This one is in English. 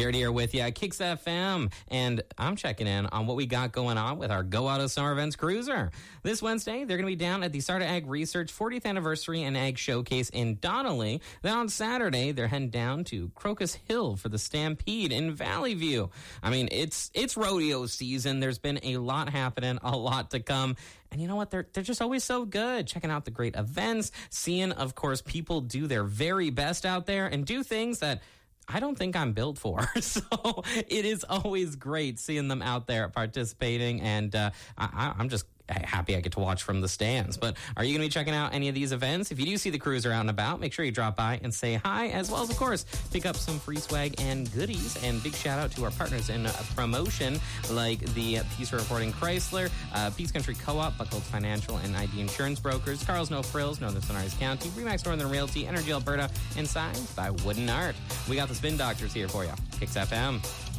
Jared here with you at Kicks FM, and I'm checking in on what we got going on with our Go Auto Summer Events Cruiser. This Wednesday, they're going to be down at the Sarda Ag Research 40th Anniversary and Ag Showcase in Donnelly. Then on Saturday, they're heading down to Crocus Hill for the Stampede in Valley View. I mean, it's rodeo season. There's been a lot happening, a lot to come. And you know what? They're just always so good. Checking out the great events, seeing, of course, people do their very best out there and do things that I don't think I'm built for. So it is always great seeing them out there participating. And I'm just happy I get to watch from the stands. But are you going to be checking out any of these events? If you do see the cruiser out and about, make sure you drop by and say hi, as well as, of course, pick up some free swag and goodies. And big shout out to our partners in promotion, like the Peace Reporting Chrysler, Peace Country Co-op, Buckholz Financial and ID Insurance Brokers, Carl's No Frills, Northern Sunrise County, Remax Northern Realty, Energy Alberta, and Signs by Wooden Art. We got the Spin Doctors here for you. Kicks FM.